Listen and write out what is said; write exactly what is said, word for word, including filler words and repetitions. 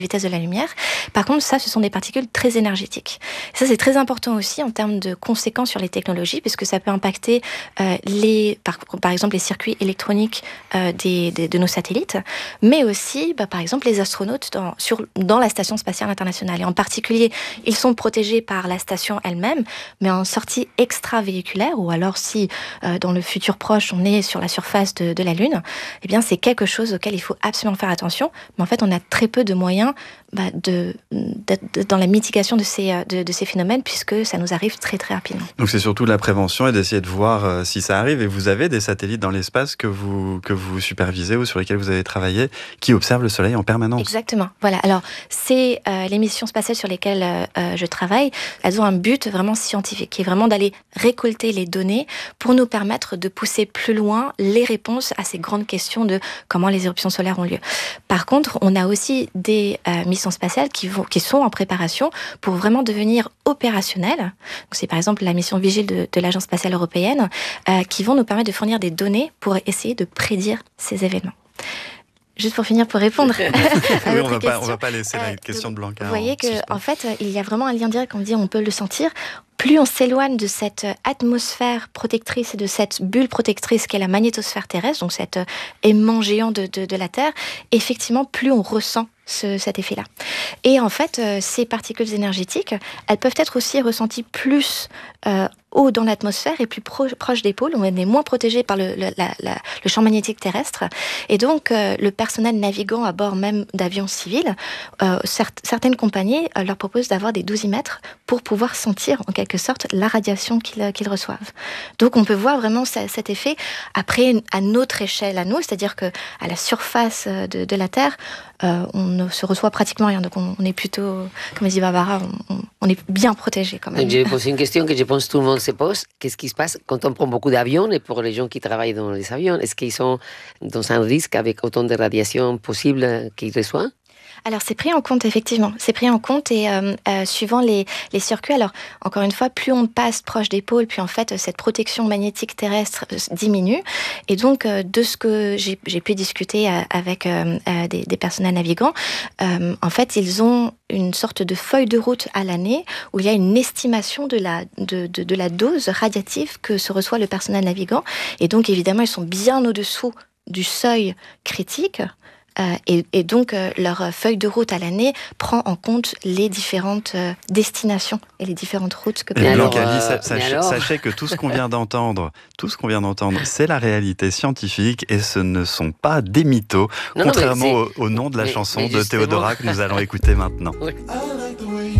vitesse de la lumière. Par contre, ça, ce sont des particules très énergétiques. Ça, c'est très important aussi en termes de conséquences sur les technologies, puisque ça peut impacter euh, les, par, par exemple les circuits électroniques euh, des, des, de nos satellites, mais aussi, bah, par exemple, les astronautes dans, sur, dans la Station spatiale internationale. Et en particulier, ils sont protégés par la station elle-même, mais en sortie extravéhiculaire, ou alors si, euh, dans le futur proche, on est sur la surface de, de la Lune, eh bien, c'est quelque chose auquel il faut absolument faire attention. Mais en fait, on a très peu de moyens Bah de, de, de, dans la mitigation de ces, de, de ces phénomènes, puisque ça nous arrive très très rapidement. Donc c'est surtout de la prévention et d'essayer de voir euh, si ça arrive. Et vous avez des satellites dans l'espace que vous, que vous supervisez ou sur lesquels vous avez travaillé, qui observent le Soleil en permanence. Exactement. Voilà. Alors, c'est euh, les missions spatiales sur lesquelles euh, je travaille. Elles ont un but vraiment scientifique, qui est vraiment d'aller récolter les données pour nous permettre de pousser plus loin les réponses à ces grandes questions de comment les éruptions solaires ont lieu. Par contre, on a aussi des euh, missions spatiales qui, vont, qui sont en préparation pour vraiment devenir opérationnelles. Donc, c'est par exemple la mission Vigile de, de l'Agence spatiale européenne euh, qui vont nous permettre de fournir des données pour essayer de prédire ces événements. Juste pour finir, pour répondre à oui, votre on va question. Pas, on va pas laisser la euh, question de Blanca. Vous voyez qu'en en fait, il y a vraiment un lien direct, on dit, on peut le sentir. Plus on s'éloigne de cette atmosphère protectrice et de cette bulle protectrice qu'est la magnétosphère terrestre, donc cet aimant géant de, de, de la Terre, effectivement, plus on ressent ce, cet effet-là. Et en fait, euh, ces particules énergétiques, elles peuvent être aussi ressenties plus euh, haut dans l'atmosphère et plus pro- proche des pôles, où on est moins protégé par le, le, la, la, le champ magnétique terrestre. Et donc, euh, le personnel navigant à bord même d'avions civils, euh, certes, certaines compagnies euh, leur proposent d'avoir des dosimétres pour pouvoir sentir en quelque sorte la radiation qu'ils, qu'ils reçoivent. Donc, on peut voir vraiment ça, cet effet après à notre échelle à nous, c'est-à-dire que à la surface de, de la Terre, euh, on ne se reçoit pratiquement rien. Donc, on, on est plutôt, comme dit Barbara, on, on, on est bien protégé quand même. Donc, je vais poser une question que je pense tout le monde se pose. Qu'est-ce qui se passe quand on prend beaucoup d'avions et pour les gens qui travaillent dans les avions? Est-ce qu'ils sont dans un risque avec autant de radiation possible qu'ils reçoivent? Alors, c'est pris en compte, effectivement. C'est pris en compte et euh, euh, suivant les, les circuits. Alors, encore une fois, plus on passe proche des pôles, plus en fait, cette protection magnétique terrestre euh, diminue. Et donc, euh, de ce que j'ai, j'ai pu discuter euh, avec euh, euh, des, des personnels navigants, euh, en fait, ils ont une sorte de feuille de route à l'année où il y a une estimation de la, de, de, de la dose radiative que se reçoit le personnel navigant. Et donc, évidemment, ils sont bien au-dessous du seuil critique. Euh, et, et donc, euh, leur feuille de route à l'année prend en compte les différentes euh, destinations et les différentes routes que peut et avoir. donc, Ali, euh, sachez, alors... sachez que tout ce qu'on vient d'entendre, tout ce qu'on vient d'entendre, c'est la réalité scientifique et ce ne sont pas des mythos, non, contrairement non, au, au nom de la mais, chanson mais de Théodora que nous allons écouter maintenant. Oui.